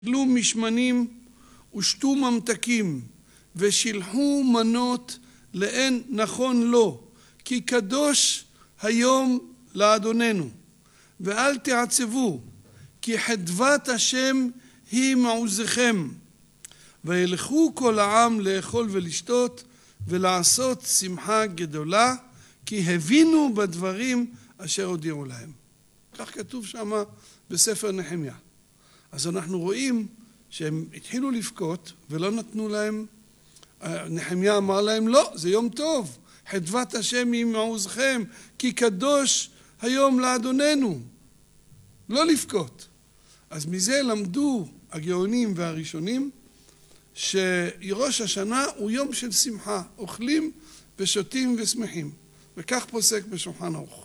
גדלו משמנים ושתו ממתקים ושילחו מנות לאין נכון לו, כי קדוש היום לאדוננו. ואל תעצבו, כי חדבת השם היא מעוזכם. וילכו כל העם לאכול ולשתות ולעשות שמחה גדולה, כי הבינו בדברים אשר הודיעו להם. כך כתוב שם בספר נחמיה. אז אנחנו רואים שהם התחילו לבכות ולא נתנו להם, נחמיה אמר להם לא, זה יום טוב, חדבת השם היא מעוזכם, כי קדוש היום לאדוננו. לא לבכות. אז מזה למדו הגאונים והראשונים שראש השנה הוא יום של שמחה, אוכלים ושותים ושמחים, וכך פוסק בשולחן ערוך.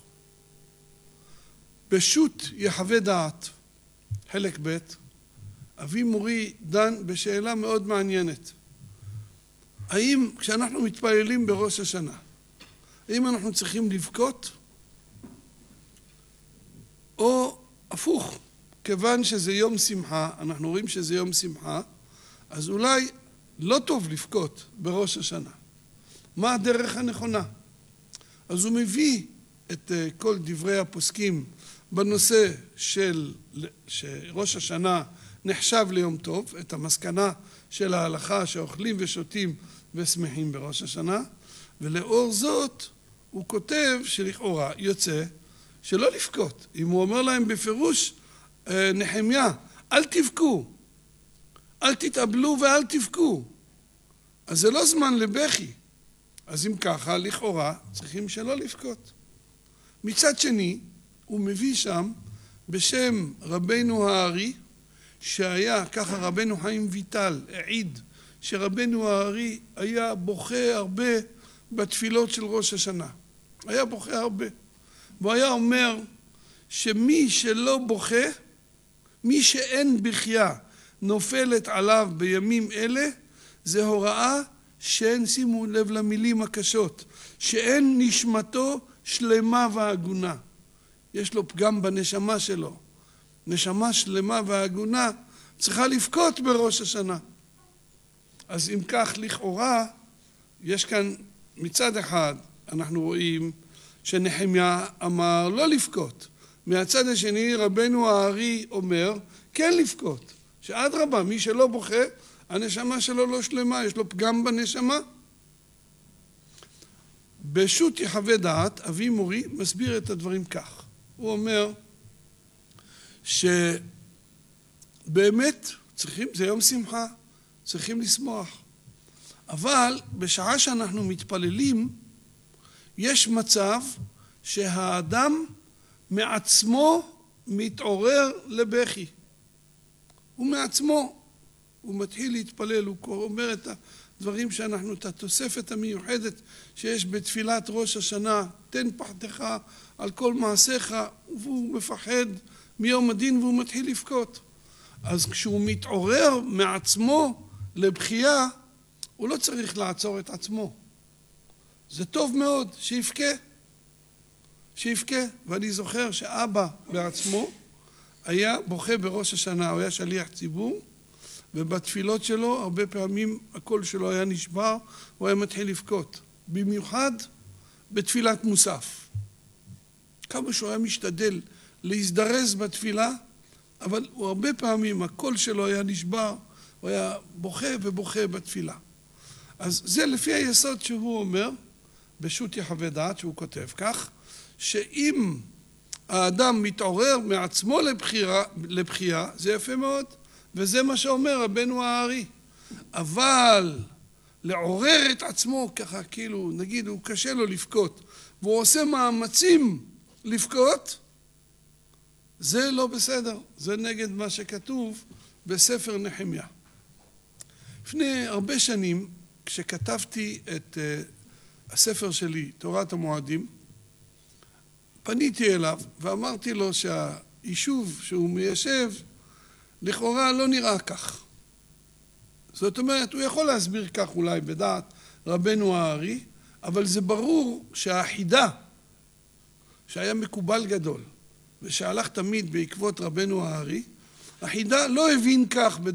בשו"ת יחווה דעת, חלק ב', אבי מורי דן בשאלה מאוד מעניינת. האם כשאנחנו מתפללים בראש השנה, האם אנחנו צריכים לבכות או הפוך? כיוון שזה יום שמחה, אנחנו רואים שזה יום שמחה, אז אולי לא טוב לבכות בראש השנה. מה הדרך הנכונה? אז הוא מביא את כל דברי הפוסקים בנושא שראש השנה נחשב ליום טוב, את המסקנה של ההלכה שאוכלים ושותים ושמחים בראש השנה, ולאור זאת הוא כותב שלכאורה יוצא שלא לבכות. אם הוא אומר להם בפירוש נחמיה, אל תבכו, אל תתאבלו ואל תבכו, אז זה לא זמן לבכי. אז אם ככה, לכאורה צריכים שלא לבכות. מצד שני, הוא מביא שם בשם רבנו הארי, שהיה, ככה רבנו חיים ויטל העיד, שרבנו הארי היה בוכה הרבה בתפילות של ראש השנה. היה בוכה הרבה. והוא היה אומר שמי שלא בוכה, מי שאין בכייה נופלת עליו בימים אלה, זה הוראה שאין, שימו לב למילים הקשות, שאין נשמתו שלמה והגונה. יש לו פגם בנשמה שלו. נשמה שלמה והגונה צריכה לבכות בראש השנה. אז אם כך לכאורה, יש כאן מצד אחד, אנחנו רואים שנחמיה אמר לא לבכות. מהצד השני רבנו הארי אומר כן לבכות. שאדרבה, מי שלא בוכה, הנשמה שלו לא שלמה, יש לו פגם בנשמה. בשו"ת יחווה דעת, אבי מורי מסביר את הדברים כך. הוא אומר שבאמת צריכים, זה יום שמחה, צריכים לשמוח. אבל בשעה שאנחנו מתפללים, יש מצב שהאדם מעצמו מתעורר לבכי. הוא מעצמו, הוא מתחיל להתפלל, הוא אומר את הדברים שאנחנו, את התוספת המיוחדת שיש בתפילת ראש השנה, תן פחדך על כל מעשיך, והוא מפחד מיום הדין והוא מתחיל לבכות. אז כשהוא מתעורר מעצמו לבכייה, הוא לא צריך לעצור את עצמו. זה טוב מאוד שיבכה. ואני זוכר שאבא בעצמו היה בוכה בראש השנה, הוא היה שליח ציבור, ובתפילות שלו הרבה פעמים הקול שלו היה נשבר, הוא היה מתחיל לבכות. במיוחד בתפילת מוסף. כמה שהוא היה משתדל להזדרז בתפילה, אבל הוא הרבה פעמים הקול שלו היה נשבר, הוא היה בוכה ובוכה בתפילה. אז זה לפי היסוד שהוא אומר, בשו"ת יחווה דעת, שהוא כותב כך, שאם האדם מתעורר מעצמו לבכייה, זה יפה מאוד, וזה מה שאומר רבנו הארי. אבל לעורר את עצמו ככה, כאילו, נגיד, הוא קשה לו לבכות, והוא עושה מאמצים לבכות, זה לא בסדר, זה נגד מה שכתוב בספר נחמיה. לפני הרבה שנים, כשכתבתי את הספר שלי, תורת המועדים, פניתי אליו ואמרתי לו שהיישוב שהוא מיישב לכאורה לא נראה כך. זאת אומרת, הוא יכול להסביר כך אולי בדעת רבנו הארי, אבל זה ברור שהאחידה שהיה מקובל גדול ושהלך תמיד בעקבות רבנו הארי, החידה לא הבין כך